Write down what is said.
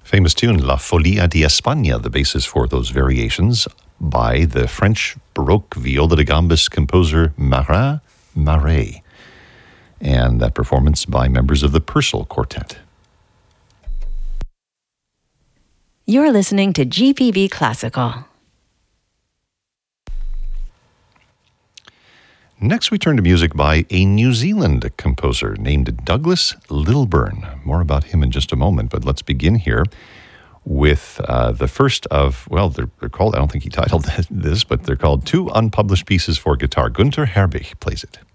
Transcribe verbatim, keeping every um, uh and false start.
Famous tune, La Folia di España, the basis for those variations by the French Baroque viola da gambas composer Marin Marais, and that performance by members of the Purcell Quartet. You're listening to G P B Classical. Next, we turn to music by a New Zealand composer named Douglas Littleburn. More about him in just a moment, but let's begin here with uh, the first of, well, they're, they're called, I don't think he titled this, but they're called Two Unpublished Pieces for Guitar. Gunther Herbig plays it.